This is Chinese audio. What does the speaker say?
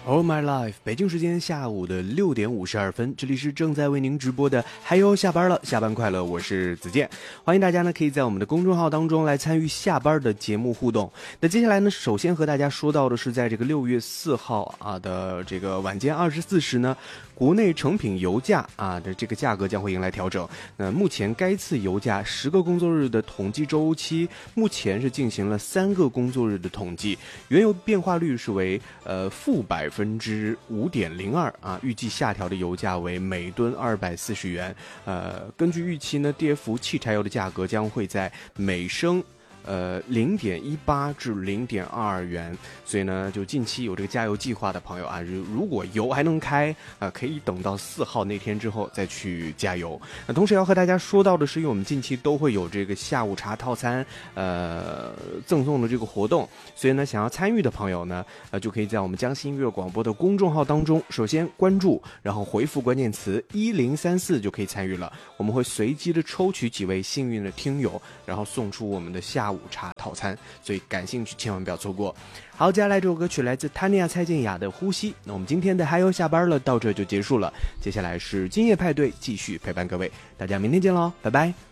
All My Life， 北京时间下午的6点52分，这里是正在为您直播的还有下班了，下班快乐，我是子健，欢迎大家呢可以在我们的公众号当中来参与下班的节目互动。那接下来呢，首先和大家说到的是，在这个6月4号的这个晚间24时呢，国内成品油价的这个价格将会迎来调整。那目前该次油价10个工作日的统计周期，目前是进行了3个工作日的统计，原油变化率是为负5.02%预计下调的油价为每吨240元。根据预期呢，跌幅汽柴油的价格将会在每升0.18至0.22元，所以呢，就近期有这个加油计划的朋友如果油还能开可以等到4号那天之后再去加油。那同时要和大家说到的是，因为我们近期都会有这个下午茶套餐赠送的这个活动，所以呢，想要参与的朋友呢就可以在我们江西音乐广播的公众号当中，首先关注，然后回复关键词1034就可以参与了。我们会随机的抽取几位幸运的听友，然后送出我们的下午茶套餐，所以感兴趣千万不要错过。好，接下来这首歌曲来自塔尼亚蔡健雅的呼吸。那我们今天的还有下班了到这就结束了，接下来是今夜派对继续陪伴各位，大家明天见喽，拜拜。